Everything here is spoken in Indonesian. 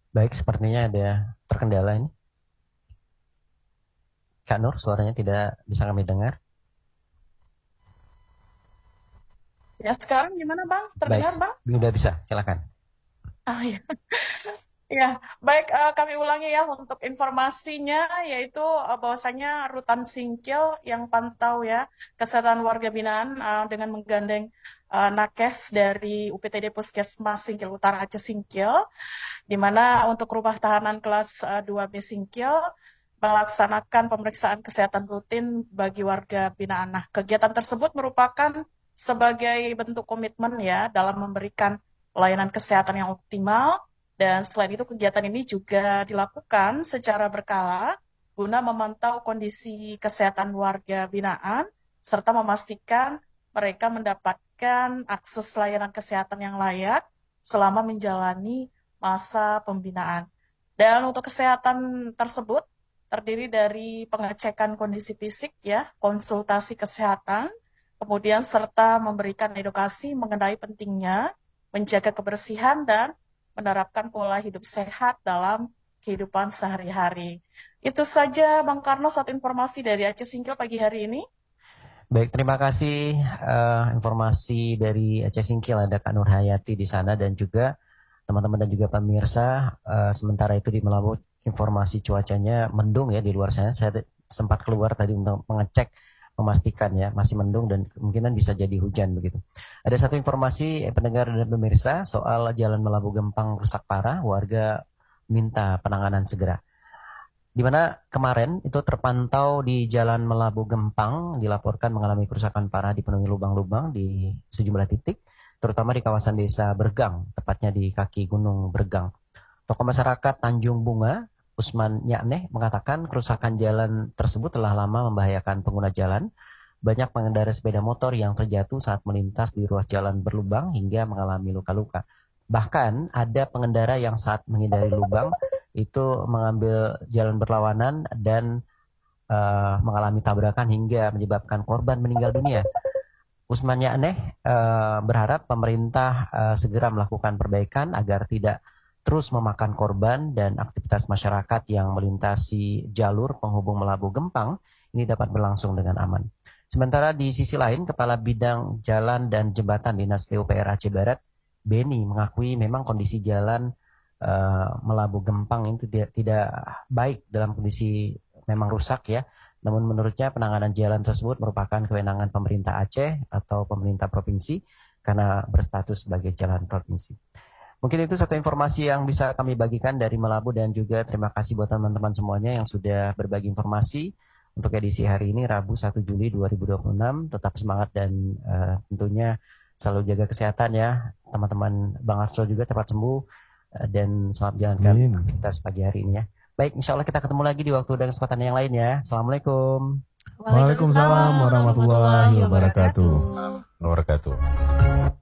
Baik, sepertinya ada terkendala ini. Kak Nur, suaranya tidak bisa kami dengar. Ya, sekarang gimana Bang? Baik, Terdengar Bang? sudah bisa, silakan. Ah, ya. Ya, baik, kami ulangi ya untuk informasinya, yaitu bahwasanya Rutan Singkil yang pantau ya kesehatan warga binaan dengan menggandeng nakes dari UPTD Puskesmas Singkil Utara Aceh Singkil, di mana untuk rumah tahanan kelas 2B Singkil melaksanakan pemeriksaan kesehatan rutin bagi warga binaan. Nah, kegiatan tersebut merupakan sebagai bentuk komitmen ya dalam memberikan pelayanan kesehatan yang optimal, dan selain itu kegiatan ini juga dilakukan secara berkala guna memantau kondisi kesehatan warga binaan serta memastikan mereka mendapatkan akses layanan kesehatan yang layak selama menjalani masa pembinaan. Dan untuk kesehatan tersebut terdiri dari pengecekan kondisi fisik ya, konsultasi kesehatan, kemudian serta memberikan edukasi mengenai pentingnya menjaga kebersihan dan menerapkan pola hidup sehat dalam kehidupan sehari-hari. Itu saja Bang Karno saat informasi dari Aceh Singkil pagi hari ini. Baik, terima kasih informasi dari Aceh Singkil. Ada Kak Nur Hayati di sana dan juga teman-teman dan juga pemirsa. Sementara itu di Melabu informasi cuacanya mendung ya di luar sana. Saya sempat keluar tadi untuk mengecek, memastikan ya masih mendung dan kemungkinan bisa jadi hujan begitu. Ada satu informasi pendengar dan pemirsa soal Jalan Melabu Gempang rusak parah. Warga minta penanganan segera. Di mana kemarin itu terpantau di Jalan Melabu Gempang dilaporkan mengalami kerusakan parah dipenuhi lubang-lubang di sejumlah titik, terutama di kawasan desa Bergang, tepatnya di kaki Gunung Bergang. Tokoh masyarakat Tanjung Bunga, Usman Nyakneh, mengatakan kerusakan jalan tersebut telah lama membahayakan pengguna jalan. Banyak pengendara sepeda motor yang terjatuh saat melintas di ruas jalan berlubang hingga mengalami luka-luka. Bahkan ada pengendara yang saat menghindari lubang itu mengambil jalan berlawanan dan mengalami tabrakan hingga menyebabkan korban meninggal dunia. Usman Yakneh berharap pemerintah segera melakukan perbaikan agar tidak terus memakan korban dan aktivitas masyarakat yang melintasi jalur penghubung Melabu Gempang ini dapat berlangsung dengan aman. Sementara di sisi lain, Kepala Bidang Jalan dan Jembatan Dinas PUPR Aceh Barat, Beni, mengakui memang kondisi jalan Melabu Gempang itu tidak baik dalam kondisi memang rusak ya. Namun menurutnya penanganan jalan tersebut merupakan kewenangan pemerintah Aceh atau pemerintah provinsi karena berstatus sebagai jalan provinsi. Mungkin itu satu informasi yang bisa kami bagikan dari Melabu dan juga terima kasih buat teman-teman semuanya yang sudah berbagi informasi untuk edisi hari ini Rabu 1 Juli 2026. Tetap semangat dan tentunya selalu jaga kesehatan ya teman-teman. Bang Arsul juga cepat sembuh dan selamat jalankan Amin. aktivitas pagi hari ini ya. Baik, insya Allah kita ketemu lagi di waktu dan kesempatan yang lain ya. Assalamualaikum. Waalaikumsalam Waalaikumsalam warahmatullahi warahmatullahi wabarakatuh. wabarakatuh. Wabarakatuh.